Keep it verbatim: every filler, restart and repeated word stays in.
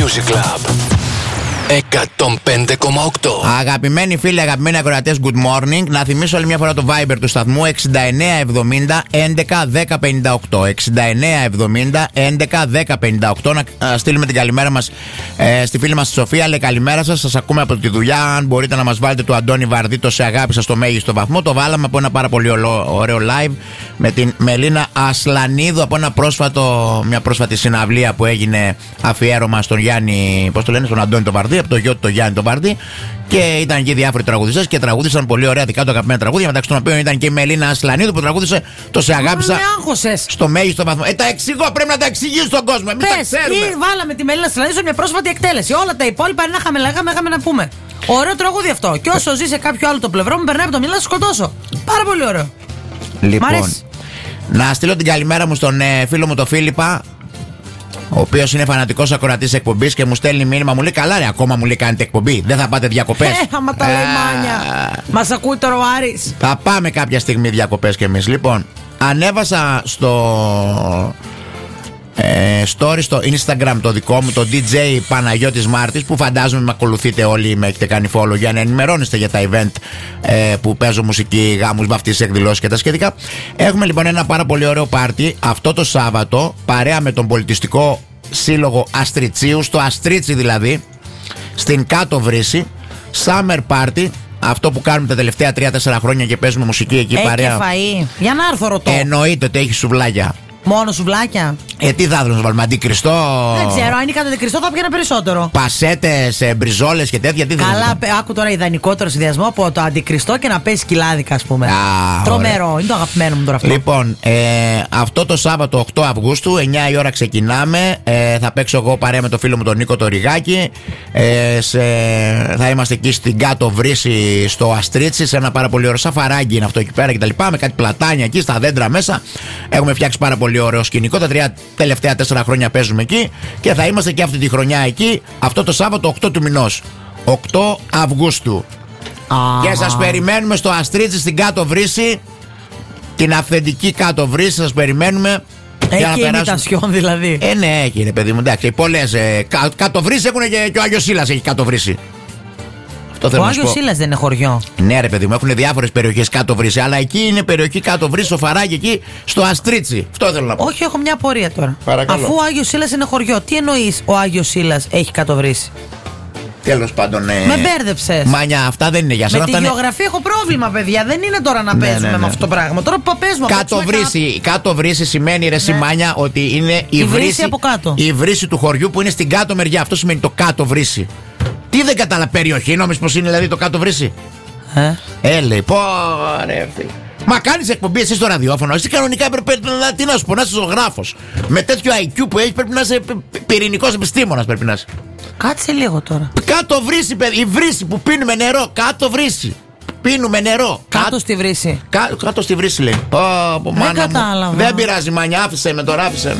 Music Club εκατόν πέντε κόμμα οκτώ. Αγαπημένοι φίλοι, αγαπημένοι ακροατές, good morning. Να θυμίσω άλλη μια φορά το Viber του σταθμού εξήντα εννέα εβδομήντα έντεκα δέκα πενήντα οκτώ. εξήντα εννέα εβδομήντα έντεκα δέκα πενήντα οκτώ. Να στείλουμε την καλημέρα μας ε, στη φίλη μας τη Σοφία. Λέει καλημέρα σας. Σας ακούμε από τη δουλειά. Αν μπορείτε να μας βάλετε του Αντώνη Βαρδί, το σε αγάπησα στο μέγιστο βαθμό. Το βάλαμε από ένα πάρα πολύ ωραίο live με την Μελίνα Ασλανίδου από ένα πρόσφατο, μια πρόσφατη συναυλία που έγινε αφιέρωμα στον Γιάννη, πώς το λένε, στον Αντώνη το Βαρδί, από το γιο του το Γιάννη τον Βαρδί. Και ήταν εκεί διάφοροι τραγουδιστές και τραγούδισαν πολύ ωραία δικά του αγαπημένα τραγούδια. Μεταξύ των οποίων ήταν και η Μελίνα Ασλανίδου που τραγούδισε το σε αγάπησα στο μέγιστο βαθμό. Ε, τα εξηγώ, πρέπει να τα εξηγήσω στον κόσμο. Εμείς τα ξέρουμε. Ή βάλαμε τη Μελίνα Ασλανίδου σε μια πρόσφατη εκτέλεση. Όλα τα υπόλοιπα είναι να χαμελάγαμε, είχαμε να πούμε. Ωραίο τραγούδι αυτό. Και όσο ζει σε κάποιο άλλο το πλευρό μου, περνάει από το μυαλό να σκοτώσω. Πάρα πολύ ωραίο. Λοιπόν, να στείλω την καλημέρα μου στον ε, φίλο μου τον Φίλιππα, ο οποίος είναι φανατικός ακροατής εκπομπής και μου στέλνει μήνυμα, μου λέει καλά ρε, ακόμα μου λέει κάνετε εκπομπή, δεν θα πάτε διακοπές? Ε, άμα τα λέει μάνια. Μας ακούει τώρα ο Άρης. Θα πάμε κάποια στιγμή διακοπές κι εμείς. Λοιπόν, ανέβασα στο ε, story στο Instagram το δικό μου, το ντι τζέι Παναγιώτης Μάρτης, που φαντάζομαι με ακολουθείτε όλοι, με έχετε κάνει follow για να ενημερώνεστε για τα event ε, που παίζω μουσική, γάμους, βαφτίσεις, εκδηλώσεις και τα σχετικά. Έχουμε λοιπόν ένα πάρα πολύ ωραίο πάρτι αυτό το Σάββατο, παρέα με τον Πολιτιστικό Σύλλογο Αστριτσίου, στο Αστρίτσι δηλαδή, στην Κάτω Βρύση. Summer Party, αυτό που κάνουμε τα τελευταία τρία τέσσερα χρόνια και παίζουμε μουσική εκεί έχει παρέα. Έχει φαΐ, για να έρθω ρωτώ. Εννοείται ότι έχει σουβλάκια. Μόνο σουβλάκια. Ε, τι θα ήθελα να βάλουμε, αντικριστό? Δεν ξέρω, αν είχατε αντικριστό θα πήγαινα περισσότερο. Πασέτες, μπριζόλες και τέτοια, τι καλά, παι, άκου τώρα ιδανικότερο συνδυασμό από το αντικριστό και να πέσει κοιλάδικα, ας πούμε. Α, τρομερό, ωραία. Είναι το αγαπημένο μου τώρα αυτό. Λοιπόν, ε, αυτό το Σάββατο οκτώ Αυγούστου, εννιά η ώρα ξεκινάμε. Ε, θα παίξω εγώ παρέα με το φίλο μου τον Νίκο το Ριγάκη. Ε, σε, θα είμαστε εκεί στην Κάτω Βρύση, στο Αστρίτσι, σε ένα πάρα πολύ ωραίο σαφαράκι είναι αυτό εκεί πέρα κτλ. Με κάτι πλατάνια εκεί στα δέντρα μέσα. Έχουμε φτιάξει πάρα πολύ ωραίο σκηνικό. Τα τρία τελευταία τέσσερα χρόνια παίζουμε εκεί και θα είμαστε και αυτή τη χρονιά εκεί, αυτό το Σάββατο οκτώ του μηνός, οκτώ Αυγούστου. Α, και σας περιμένουμε στο Αστρίτσι στην Κάτω Βρύση, την αυθεντική Κάτω Βρύση σας περιμένουμε. Έχει ημιτασιόν δηλαδή. Ε, ναι, έχει είναι παιδί μου, εντάξει. Πολλές ε, κα, Κάτω Βρύση έχουν και, και ο Άγιος Σύλλας έχει Κάτω Βρύση. Ο Άγιος Σύλλας δεν είναι χωριό? Ναι, ρε παιδί μου, έχουν διάφορες περιοχές Κάτω Βρύση, αλλά εκεί είναι περιοχή Κάτω Βρύση, στο Φαράγγι, εκεί στο Αστρίτσι. Αυτό θέλω να πω. Όχι, έχω μια απορία τώρα. Παρακαλώ. Αφού ο Άγιος Σύλλας είναι χωριό, τι εννοείς ο Άγιος Σύλλας έχει Κάτω Βρύση? Τέλος πάντων. Ε... Με μπέρδεψες. Μάνια, αυτά δεν είναι για σένα. Με τη γεωγραφία έχω πρόβλημα, παιδιά. Δεν είναι τώρα να ναι, παίζουμε ναι, ναι. με αυτό το πράγμα. Τώρα που παίζουμε. Κάτω Βρύση. Κάτω Βρύση σημαίνει ρε ναι. Μάνια, ότι είναι η, η βρύση, βρύση από κάτω. Η βρύση του χωριού που είναι στην κάτω μεριά. Αυτό σημαίνει το Κάτω Βρύση. Τι δεν κατάλαβα, περιοχή νόμιζε πως είναι δηλαδή το Κάτω Βρύση? Ε, ε λέει, πω ρε φίλε. Μα κάνεις εκπομπή εσύ στο ραδιόφωνο? Εσύ κανονικά έπρεπε να, τι να σου πω, να είσαι ζωγράφος. Με τέτοιο άι κιου που έχεις πρέπει να είσαι πυρηνικός επιστήμονας, πρέπει να είσαι. Κάτσε λίγο τώρα. Κάτω Βρύση, παιδί, η βρύση που πίνουμε νερό. Κάτω Βρύση. Πίνουμε νερό. Κάτω Κά... στη βρύση. Κά... Κάτω στη βρύση λέει. Oh, δεν κατάλαβα. Δεν πειράζει, μάνια, άφησε με τώρα, άφησε με.